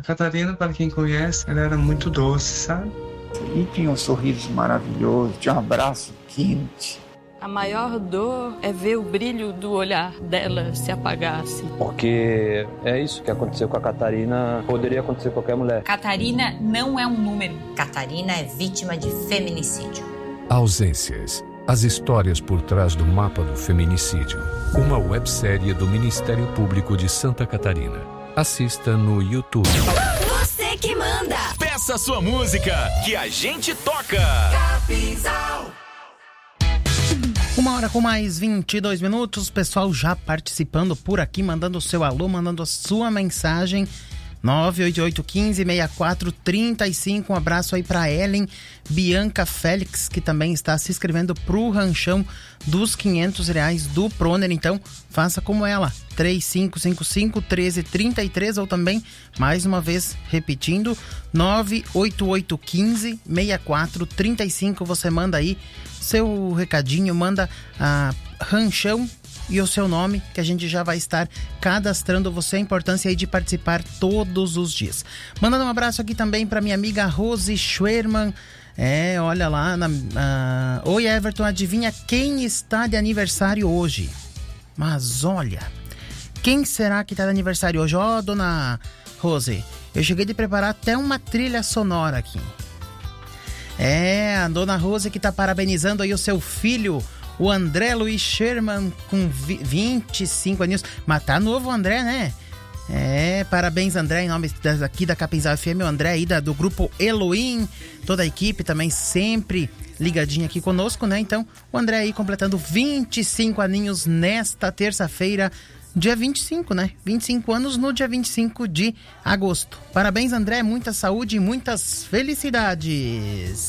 Catarina, para quem conhece, ela era muito doce, sabe? E tinha um sorriso maravilhoso, tinha um abraço quente. A maior dor é ver o brilho do olhar dela se apagar, assim. Porque é isso que aconteceu com a Catarina, poderia acontecer com qualquer mulher. Catarina não é um número. Catarina é vítima de feminicídio. Ausências. As histórias por trás do mapa do feminicídio. Uma websérie do Ministério Público de Santa Catarina. Assista no YouTube. Você que manda. Peça sua música, que a gente toca. Capinzal. 1h com mais 22 minutos, pessoal já participando por aqui, mandando o seu alô, mandando a sua mensagem, 988156435, um abraço aí pra Ellen Bianca Félix, que também está se inscrevendo pro ranchão dos R$500 do Proner, então faça como ela, 3555-1333, ou também, mais uma vez, repetindo, 988156435, você manda aí seu recadinho, manda a ranchão e o seu nome, que a gente já vai estar cadastrando você, a importância aí de participar todos os dias. Mandando um abraço aqui também para minha amiga Rose Schwerman. Olha lá, oi Everton, adivinha quem está de aniversário hoje? Mas olha, quem será que está de aniversário hoje? Dona Rose, eu cheguei de preparar até uma trilha sonora aqui. A dona Rose que tá parabenizando aí o seu filho, o André Luiz Sherman, com 25 aninhos. Mas tá novo o André, né? Parabéns, André, em nome aqui da Capinzal FM, o André aí do grupo Elohim, toda a equipe também sempre ligadinha aqui conosco, né? Então, o André aí completando 25 aninhos nesta terça-feira, dia 25, né? 25 anos no dia 25 de agosto. Parabéns, André, muita saúde e muitas felicidades.